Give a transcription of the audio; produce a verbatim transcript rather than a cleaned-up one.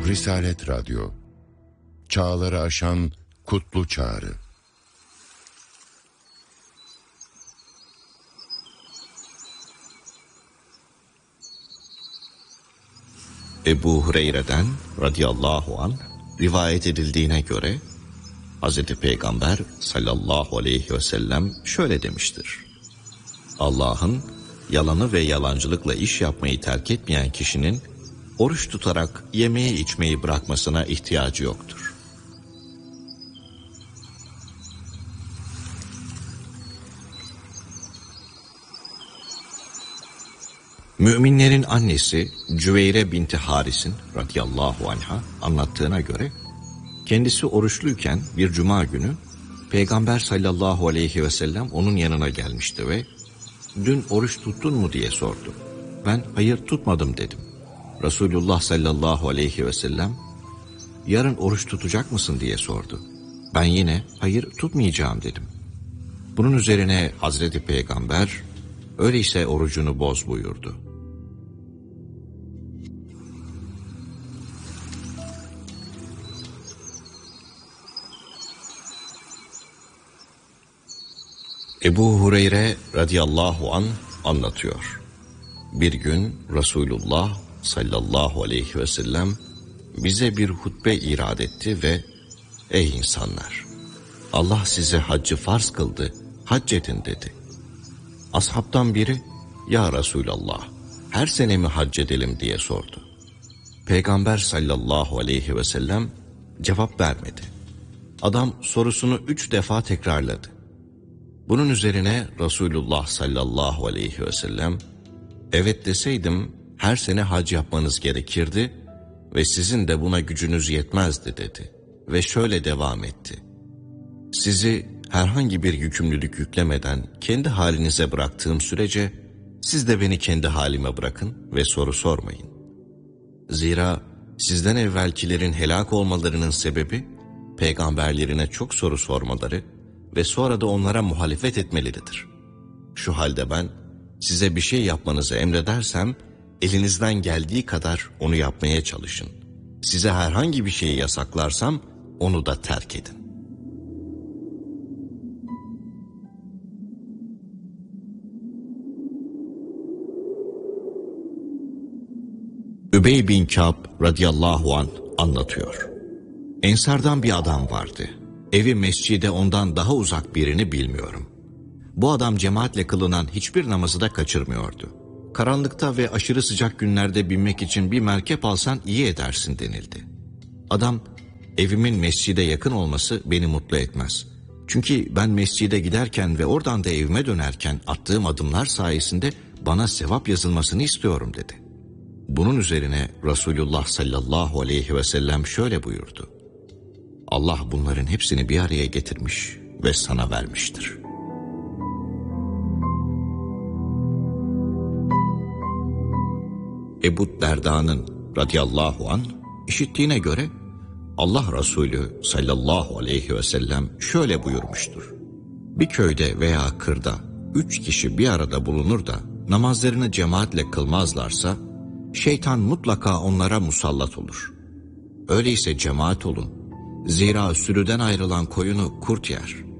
Risalet Radyo, çağları aşan kutlu çağrı. Ebu Hureyre'den radıyallahu anh rivayet edildiğine göre Hazreti Peygamber sallallahu aleyhi ve sellem şöyle demiştir: Allah'ın yalanı ve yalancılıkla iş yapmayı terk etmeyen kişinin oruç tutarak yemeği içmeyi bırakmasına ihtiyacı yoktur. Müminlerin annesi Cüveyre binti Haris'in radıyallahu anha anlattığına göre kendisi oruçluyken bir cuma günü Peygamber sallallahu aleyhi ve sellem onun yanına gelmişti ve "Dün oruç tuttun mu?" diye sordu. Ben "Hayır, tutmadım" dedim. Resulullah sallallahu aleyhi ve sellem "Yarın oruç tutacak mısın?" diye sordu. Ben yine "Hayır, tutmayacağım" dedim. Bunun üzerine Hazreti Peygamber "Öyleyse orucunu boz" buyurdu. Ebu Hureyre radıyallahu anh anlatıyor. Bir gün Resulullah sallallahu aleyhi ve sellem bize bir hutbe irad etti ve "Ey insanlar! Allah size haccı farz kıldı, hac edin" dedi. Ashabtan biri "Ya Resulallah, her sene mi hac edelim?" diye sordu. Peygamber sallallahu aleyhi ve sellem cevap vermedi. Adam sorusunu üç defa tekrarladı. Bunun üzerine Resulullah sallallahu aleyhi ve sellem "Evet deseydim her sene hac yapmanız gerekirdi ve sizin de buna gücünüz yetmezdi" dedi. Ve şöyle devam etti: "Sizi herhangi bir yükümlülük yüklemeden kendi halinize bıraktığım sürece siz de beni kendi halime bırakın ve soru sormayın. Zira sizden evvelkilerin helak olmalarının sebebi peygamberlerine çok soru sormaları ve sonra da onlara muhalefet etmeleridir. Şu halde ben size bir şey yapmanızı emredersem elinizden geldiği kadar onu yapmaya çalışın. Size herhangi bir şeyi yasaklarsam onu da terk edin." Übey bin Kâb radıyallahu anh anlatıyor. Ensardan bir adam vardı. Evi mescide ondan daha uzak birini bilmiyorum. Bu adam cemaatle kılınan hiçbir namazı da kaçırmıyordu. Karanlıkta ve aşırı sıcak günlerde binmek için bir merkep alsan iyi edersin denildi. Adam, "Evimin mescide yakın olması beni mutlu etmez. Çünkü ben mescide giderken ve oradan da evime dönerken attığım adımlar sayesinde bana sevap yazılmasını istiyorum" dedi. Bunun üzerine Resulullah sallallahu aleyhi ve sellem şöyle buyurdu: "Allah bunların hepsini bir araya getirmiş ve sana vermiştir." Ebu Derda'nın radıyallahu anh işittiğine göre Allah Resulü sallallahu aleyhi ve sellem şöyle buyurmuştur: "Bir köyde veya kırda üç kişi bir arada bulunur da namazlarını cemaatle kılmazlarsa şeytan mutlaka onlara musallat olur. Öyleyse cemaat olun. Zira sürüden ayrılan koyunu kurt yer.